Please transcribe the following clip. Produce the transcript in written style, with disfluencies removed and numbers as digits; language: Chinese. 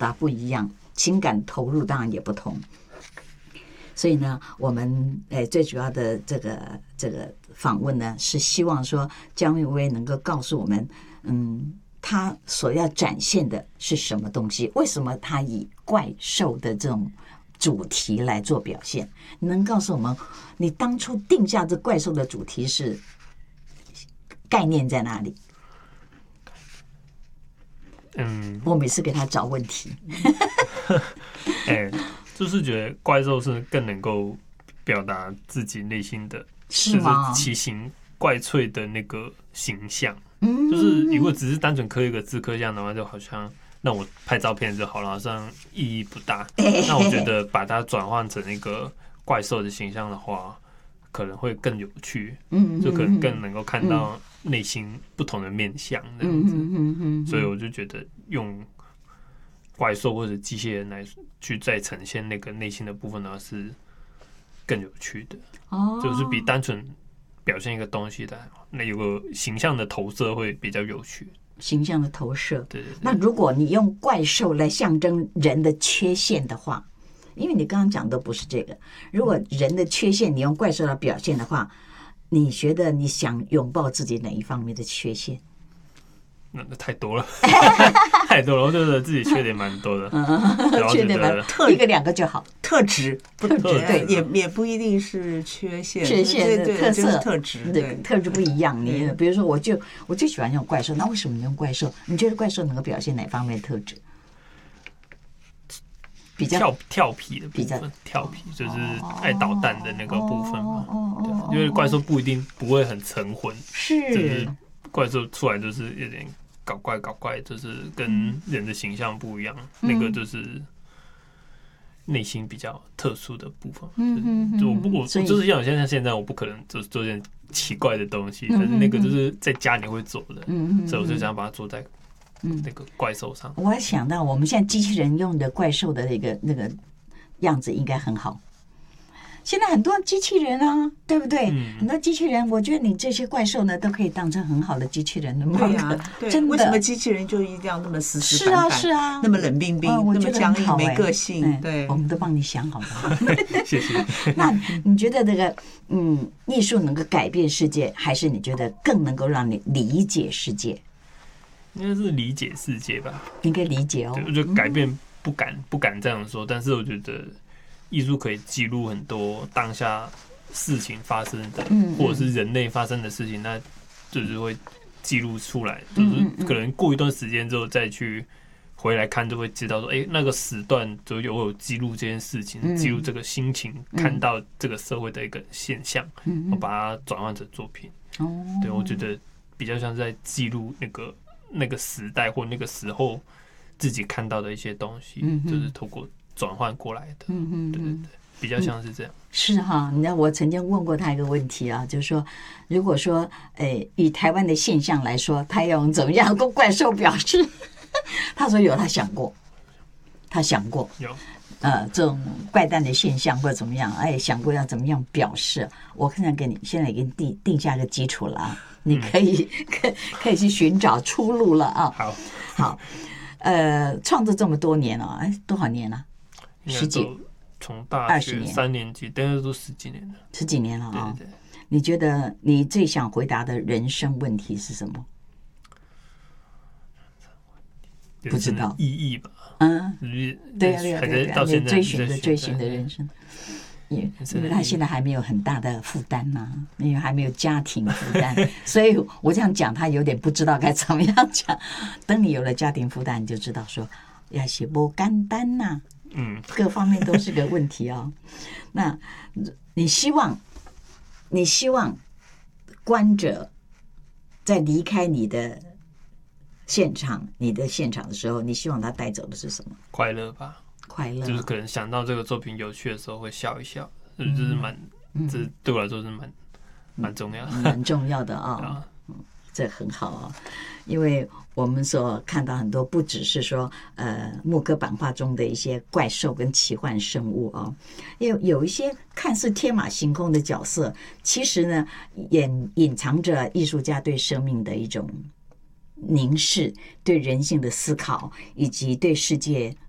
达不一样，情感投入当然也不同。所以呢，我们最主要的这个访问呢，是希望说姜育威能够告诉我们，他所要展现的是什么东西？为什么他以怪兽的这种主题来做表现？你能告诉我们，你当初定下这怪兽的主题是概念在哪里？我每次给他找问题。 就是觉得怪兽是更能够表达自己内心的， 是吗？ 就是奇形怪祟的那个形象。就是如果只是单纯刻一个字刻像的话，就好像让我拍照片就好了，好像意义不大。那我觉得把它转换成一个怪兽的形象的话，可能会更有趣。就可能更能够看到内心不同的面向这样子。所以我就觉得用怪兽或者机械人来去再呈现那个内心的部分呢，是更有趣的。就是比单纯表现一个东西的，那有个形象的投射会比较有趣。 形象的投射， 对。 那如果你用怪兽来象征人的缺陷的话，因为你刚刚讲的不是这个，如果人的缺陷你用怪兽来表现的话，你觉得你想拥抱自己哪一方面的缺陷？ 那太多了，太多了。我觉得自己缺点蛮多的， 缺点蛮一个两个就好。 特质， 对， 也不一定是缺陷， 的特色， 特质， 对，特质不一样。你比如说，我就喜欢用怪兽，那为什么你用怪兽？你觉得怪兽能够表现哪方面的特质？比较调皮的部分，调皮就是爱捣蛋的那个部分嘛。对，因为怪兽不会很沉浑，就是怪兽出来就是有点搞怪，就是跟人的形象不一样。那个就是内心比较特殊的部分。我就是像现在我不可能做件奇怪的东西，但是那个就是在家里会做的。所以我就想把它做在那个怪兽上。 我还想到我们现在机器人用的怪兽的那个样子应该很好。现在很多机器人啊，对不对？很多机器人，我觉得你这些怪兽呢，都可以当成很好的机器人的模样。真的， 为什么机器人就一定要那么死死板板？ 是啊， 那么冷冰冰，那么僵硬，没个性。对， 我们都帮你想好了。 谢谢。 那你觉得这个艺术能够改变世界，还是你觉得更能够让你理解世界？ 应该是理解世界吧。 应该理解哦。 我觉得改变不敢这样说，但是我觉得艺术可以记录很多当下事情发生的，或者是人类发生的事情，那就是会记录出来，就是可能过一段时间之后再去回来看，就会知道说，那个时段就有记录这件事情，记录这个心情，看到这个社会的一个现象，我把它转换成作品。对，我觉得比较像是在记录那个时代或那个时候自己看到的一些东西，就是透过转换过来的。对，比较像是这样。 是哈，你知道我曾经问过他一个问题啊，就是说，如果说以台湾的现象来说，他要用怎么样跟怪兽表示？他说有，他想过有。 这种怪诞的现象或者怎么样，想过要怎么样表示。我现在给你定下个基础了啊，你可以去寻找出路了啊。好，创作这么多年了，多少年了？10几， 从大学3年级，但是都10几年了。 10几年了啊。 对。 你觉得你最想回答的人生问题是什么？不知道意义吧？ 对，到现在追寻的人生，因为他现在还没有很大的负担呐，因为还没有家庭负担，所以我这样讲，他有点不知道该怎么样讲。等你有了家庭负担，你就知道说，也是不简单呐，各方面都是个问题哦。那你希望观者在离开你的现场的时候，你希望他带走的是什么？ 快乐吧， 快乐， 就是可能想到这个作品有趣的时候会笑一笑，就是这对我来说是蛮重要的， 蛮重要的啊。这很好啊，因为我们所看到很多不只是说木刻版画中的一些怪兽跟奇幻生物啊，有一些看似天马行空的角色，其实呢也隐藏着艺术家对生命的一种凝视，对人性的思考，以及对世界